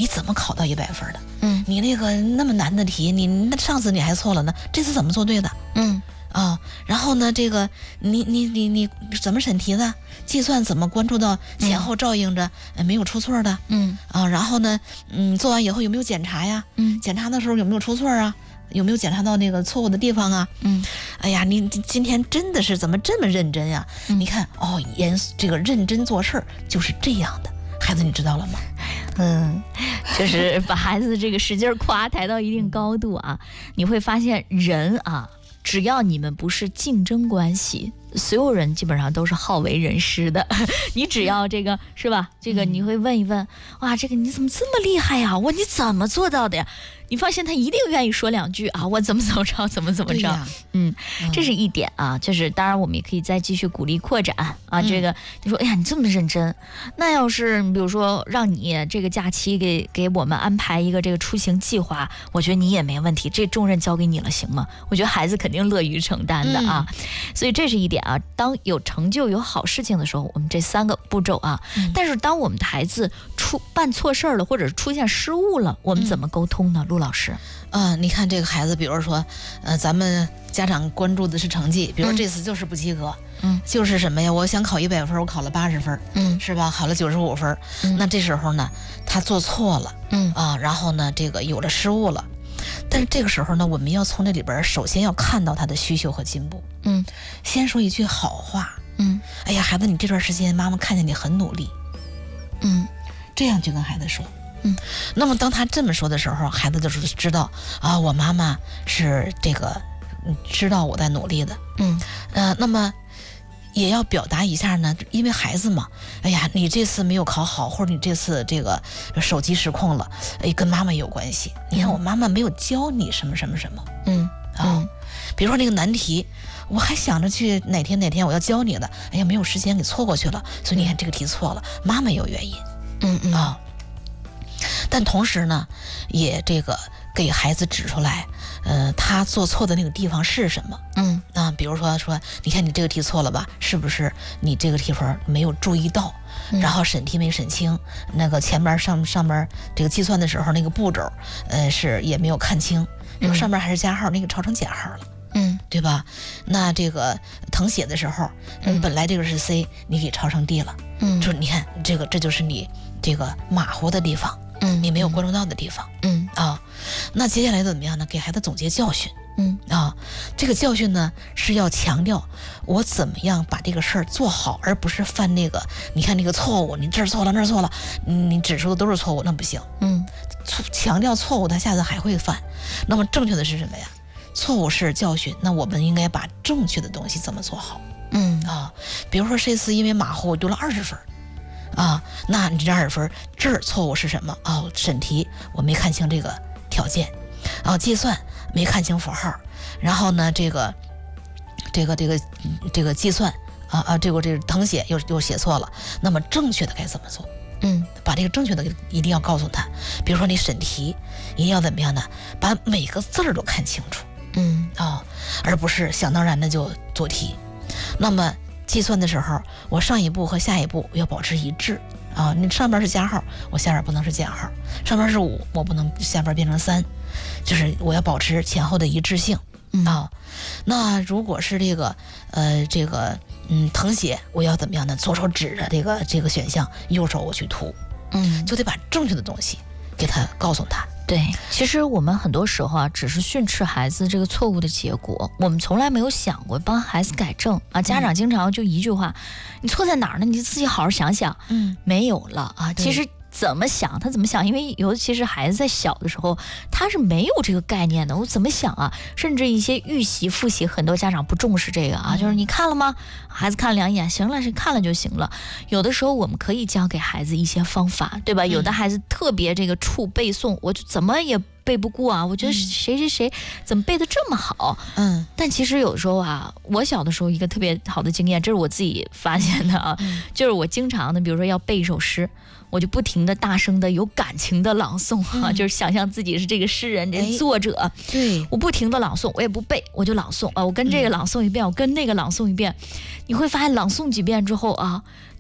怎么考到100分的？你那个那么难的题，你那上次你还错了呢，这次怎么做对的？然后呢，这个你怎么审题的？计算怎么关注到前后照应着没有出错的？然后呢，做完以后有没有检查呀？检查的时候有没有出错啊？有没有检查到那个错误的地方啊？哎呀，你今天真的是怎么这么认真呀？你看这个认真做事儿就是这样的，孩子你知道了吗？ 就是把孩子这个使劲夸抬到一定高度啊，你会发现人啊，只要你们不是竞争关系，所有人基本上都是好为人师的。你只要这个是吧？这个你会问一问，哇，这个你怎么这么厉害呀？哇，你怎么做到的呀？你发现他一定愿意说两句啊，我怎么着，怎么着。这是一点啊，就是当然我们也可以再继续鼓励扩展啊。这个你说，哎呀，你这么认真，那要是比如说让你这个假期给我们安排一个这个出行计划，我觉得你也没问题，这重任交给你了，行吗？我觉得孩子肯定乐于承担的啊。所以这是一点啊。当有成就、有好事情的时候，我们这3个步骤啊。但是当我们的孩子办错事儿了，或者是出现失误了，我们怎么沟通呢？陆老师， 你看这个孩子，比如说，咱们家长关注的是成绩，比如说这次就是不及格，就是什么呀？我想考100分，我考了80分，是吧？考了95分，那这时候呢，他做错了，然后呢，这个有了失误了，但是这个时候呢，我们要从这里边首先要看到他的需求和进步，先说一句好话，哎呀，孩子，你这段时间妈妈看见你很努力，这样就跟孩子说。那么当他这么说的时候，孩子就是知道啊，我妈妈是这个知道我在努力的。那么也要表达一下呢，因为孩子嘛，哎呀，你这次没有考好，或者你这次这个手机失控了，跟妈妈有关系。你看我妈妈没有教你什么什么什么，比如说那个难题，我还想着去哪天我要教你的，哎呀，没有时间给错过去了，所以你看这个题错了，妈妈有原因。但同时呢，也这个给孩子指出来，他做错的那个地方是什么？比如说，你看你这个题错了吧？是不是你这个题分没有注意到？然后审题没审清，那个前面上面这个计算的时候那个步骤，是也没有看清，比如上面还是加号，那个抄成减号了。对吧？那这个誊写的时候，本来这个是 C， 你给抄成 D 了。就是你看这就是你这个马虎的地方，你没有关注到的地方。那接下来怎么样呢？给孩子总结教训。这个教训呢是要强调我怎么样把这个事儿做好，而不是犯那个你看那个错误，你这儿错了那儿错了，你指出的都是错误，那不行。强调错误，他下次还会犯。那么正确的是什么呀？错误是教训，那我们应该把正确的东西怎么做好？比如说这次因为马虎我丢了20分，那你这20分这儿错误是什么？审题我没看清这个条件，计算没看清符号，然后呢这个计算这个誊写又写错了，那么正确的该怎么做？把这个正确的一定要告诉他。比如说你审题一定要怎么样呢？把每个字儿都看清楚。而不是想当然的就做题。那么计算的时候，我上一步和下一步要保持一致你上边是加号，我下边不能是减号；上边是5，我不能下边变成3，就是我要保持前后的一致性。那如果是这个誊写，我要怎么样呢？左手指着这个选项，右手我去涂。就得把正确的东西给他告诉他。 对，其实我们很多时候只是训斥孩子这个错误的结果，我们从来没有想过帮孩子改正家长经常就一句话，你错在哪儿呢？你自己好好想想。没有了其实怎么想他怎么想，因为尤其是孩子在小的时候，他是没有这个概念的。我怎么想甚至一些预习复习，很多家长不重视这个就是你看了吗？孩子看了2眼，行了，是看了就行了。有的时候我们可以教给孩子一些方法，对吧？有的孩子特别这个怵背诵，我就怎么也背不过我觉得谁怎么背得这么好。但其实有时候我小的时候一个特别好的经验，这是我自己发现的就是我经常的，比如说要背一首诗，我就不停的大声的有感情的朗诵就是想象自己是这个诗人这作者。 对， 我不停的朗诵，我也不背，我就朗诵我跟这个朗诵一遍，我跟那个朗诵一遍。你会发现朗诵几遍之后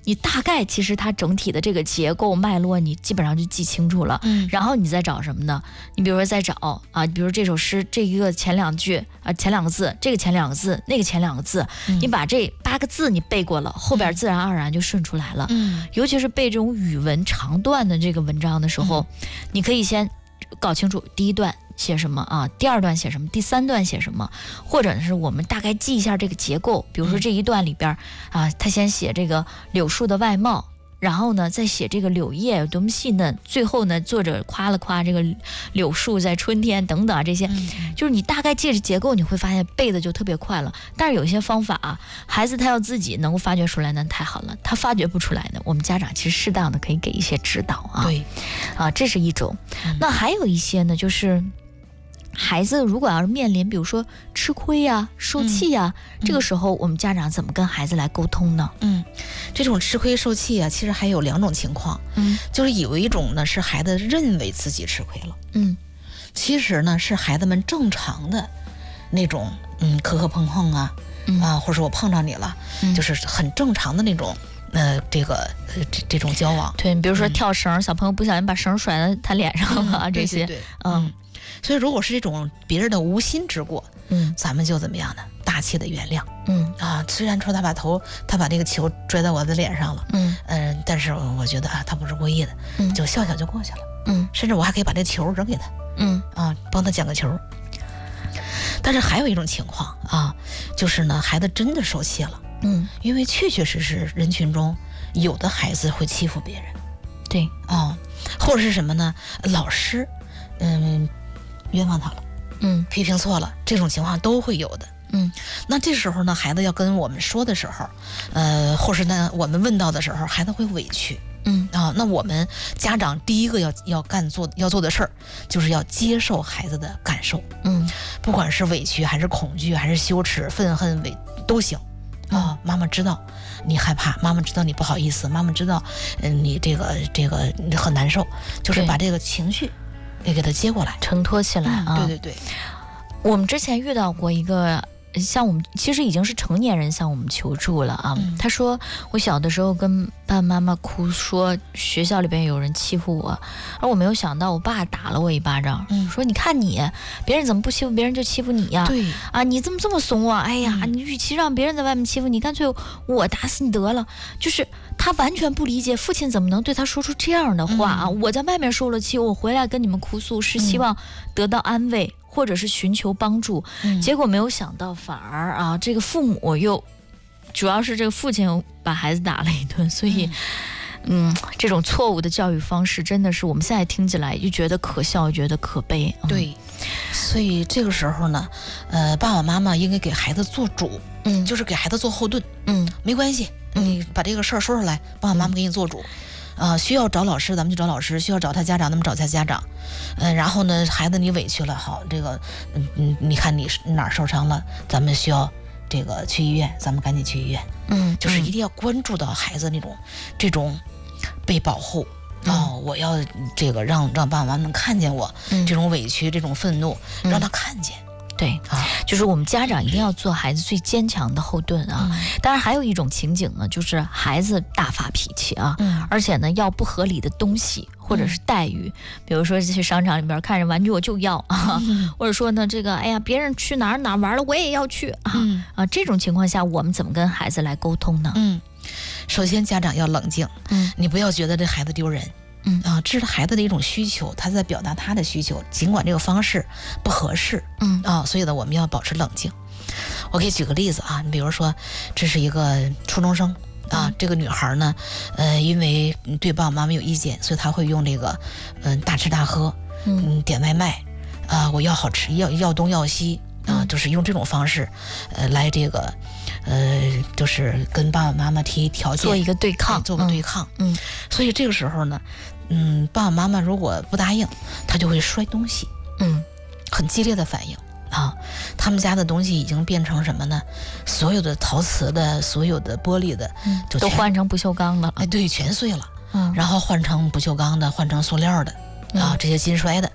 你大概其实它整体的这个结构脉络你基本上就记清楚了，然后你再找什么呢？你比如说再找啊，比如这首诗这一个前两句啊，前两个字，这个前两个字，那个前两个字，你把这8个字你背过了，后边自然而然就顺出来了。尤其是背这种语文长段的这个文章的时候，你可以先搞清楚第一段写什么啊，第二段写什么，第三段写什么，或者是我们大概记一下这个结构。比如说这一段里边啊，他先写这个柳树的外貌，然后呢再写这个柳叶有多么细嫩，最后呢作者夸了夸这个柳树在春天等等啊，这些就是你大概记着结构，你会发现背的就特别快了。但是有些方法啊，孩子他要自己能够发掘出来，那太好了。他发掘不出来呢，我们家长其实适当的可以给一些指导啊。 对， 啊，这是一种。那还有一些呢，就是孩子如果要是面临比如说吃亏呀、受气呀，这个时候我们家长怎么跟孩子来沟通呢？ 这种吃亏受气啊，其实还有2种情况。就是有一种呢是孩子认为自己吃亏了，其实呢是孩子们正常的那种磕磕碰碰啊，或者说我碰着你了，就是很正常的那种这种交往。 对，比如说跳绳，小朋友不小心把绳甩在他脸上了，这些。 对，所以如果是这种别人的无心之过，咱们就怎么样呢？大气的原谅。虽然说他把这个球拽到我的脸上了，但是我觉得啊，他不是故意的，就笑笑就过去了。甚至我还可以把这球扔给他，帮他捡个球。但是还有一种情况啊，就是呢，孩子真的受气了，因为确确实实人群中有的孩子会欺负别人， 对或者是什么呢？老师，冤枉他了，批评错了，这种情况都会有的。那这时候呢，孩子要跟我们说的时候，或是呢我们问到的时候，孩子会委屈。那我们家长第一个要做的事儿，就是要接受孩子的感受。不管是委屈还是恐惧还是羞耻愤恨都行。妈妈知道你害怕，妈妈知道你不好意思，妈妈知道你这个很难受，就是把这个情绪也给他接过来， 承托起来啊。 对， 我们之前遇到过一个像我们其实已经是成年人向我们求助了啊。他说我小的时候跟爸爸妈妈哭，说学校里边有人欺负我，而我没有想到我爸打了我一巴掌，说你看你别人怎么不欺负别人就欺负你呀？ 对啊，你这么怂啊？哎呀，你与其让别人在外面欺负你，干脆我打死你得了。就是他完全不理解父亲怎么能对他说出这样的话啊！我在外面受了气，我回来跟你们哭诉是希望得到安慰，或者是寻求帮助，结果没有想到反而啊，这个父母又主要是这个父亲把孩子打了一顿，所以这种错误的教育方式真的是我们现在听起来又觉得可笑，又觉得可悲。 对，所以这个时候呢，爸爸妈妈应该给孩子做主，就是给孩子做后盾。没关系，你把这个事儿说出来，爸爸妈妈给你做主。需要找老师咱们就找老师，需要找他家长咱们找他家长。然后呢，孩子你委屈了，好，这个你看你哪儿受伤了，咱们需要这个去医院，咱们赶紧去医院。就是一定要关注到孩子这种被保护。我要这个让爸爸妈妈看见我这种委屈这种愤怒，让他看见。 对，就是我们家长一定要做孩子最坚强的后盾啊。当然还有一种情景呢，就是孩子大发脾气啊，而且呢要不合理的东西或者是待遇，比如说去商场里边看着玩具我就要啊，或者说呢这个哎呀别人去哪儿玩了我也要去啊，这种情况下我们怎么跟孩子来沟通呢？ 首先家长要冷静，你不要觉得这孩子丢人。这是孩子的一种需求，他在表达他的需求，尽管这个方式不合适，所以呢，我们要保持冷静。我可以举个例子啊，你比如说，这是一个初中生啊，这个女孩呢，因为对爸爸妈妈有意见，所以她会用这个，大吃大喝，点外卖，我要好吃，要东要西啊，就是用这种方式，来这个，就是跟爸爸妈妈提条件， 做一个对抗， 做个对抗，所以这个时候呢。爸爸妈妈如果不答应，他就会摔东西，很激烈的反应啊。他们家的东西已经变成什么呢？所有的陶瓷的，所有的玻璃的， 都换成不锈钢的， 对，全碎了。然后换成不锈钢的，换成塑料的，这些金摔的，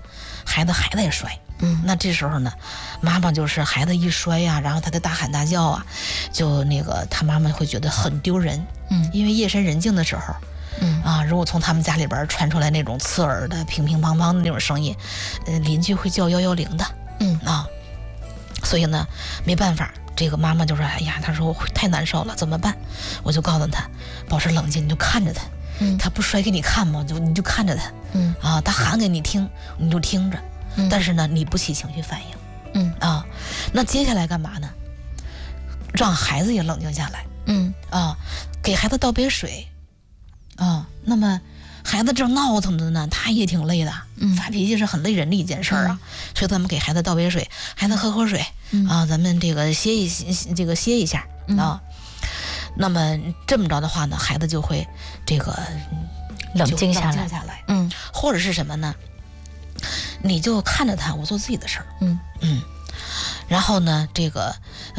孩子也摔。那这时候呢，妈妈就是孩子一摔呀，然后他的大喊大叫啊，就那个他妈妈会觉得很丢人。因为夜深人静的时候，如果从他们家里边传出来那种刺耳的乒乒乓乓的那种声音，邻居会叫110的。所以呢，没办法，这个妈妈就说：“哎呀，她说我太难受了，怎么办？”我就告诉她，保持冷静，你就看着她，她不摔给你看吗？你就看着她，她喊给你听，你就听着，但是呢，你不起情绪反应。那接下来干嘛呢？让孩子也冷静下来。给孩子倒杯水。那么孩子正闹腾着呢，他也挺累的。发脾气是很累人的一件事啊。所以咱们给孩子倒杯水，孩子喝口水。咱们这个歇一下啊。那么这么着的话呢，孩子就会这个冷静下来。或者是什么呢？你就看着他，我做自己的事儿。然后呢，这个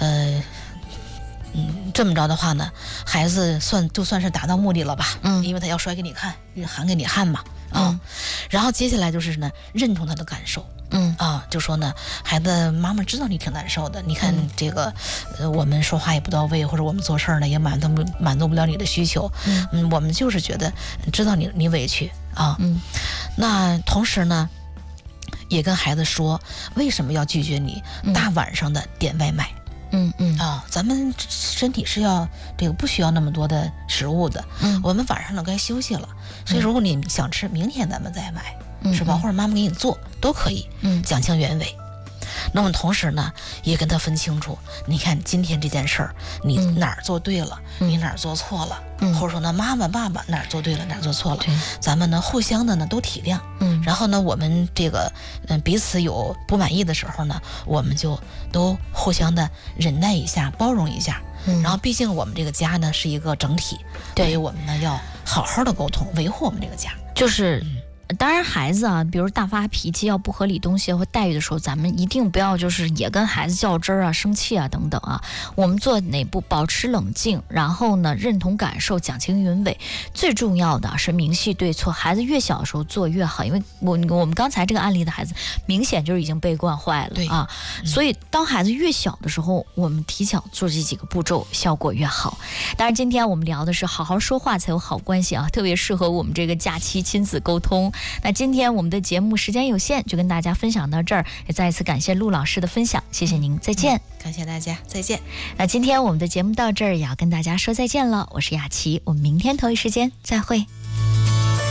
这么着的话呢，孩子就算是达到目的了吧。因为他要摔给你看，喊给你看嘛。然后接下来就是呢，认同他的感受。就说呢，孩子，妈妈知道你挺难受的。你看这个，我们说话也不到位，或者我们做事儿呢也满足不了你的需求。我们就是觉得知道你委屈啊。那同时呢，也跟孩子说为什么要拒绝你大晚上的点外卖。咱们身体是要这个不需要那么多的食物的。我们晚上呢该休息了，所以如果你想吃，明天咱们再买，是吧？或者妈妈给你做都可以。讲清原委。那么同时呢，也跟他分清楚，你看今天这件事儿，你哪儿做对了，你哪儿做错了，或者说呢，妈妈爸爸哪儿做对了，哪儿做错了，咱们呢互相的呢都体谅。然后呢，我们这个彼此有不满意的时候呢，我们就都互相的忍耐一下，包容一下。然后毕竟我们这个家呢是一个整体，所以我们呢要好好的沟通，维护我们这个家。 就是当然孩子啊，比如大发脾气要不合理东西或待遇的时候，咱们一定不要就是也跟孩子较真啊、生气啊等等啊。我们做哪步保持冷静，然后呢认同感受，讲清云委。最重要的是明细对错，孩子越小的时候做越好。因为我们刚才这个案例的孩子明显就是已经被惯坏了啊。所以当孩子越小的时候，我们提前做这几个步骤，效果越好。当然今天我们聊的是好好说话才有好关系啊，特别适合我们这个假期亲子沟通。那今天我们的节目时间有限，就跟大家分享到这儿，也再一次感谢陆老师的分享，谢谢您，再见。 感谢大家，再见。 那今天我们的节目到这儿也要跟大家说再见了，我是雅琪，我们明天同一时间再会。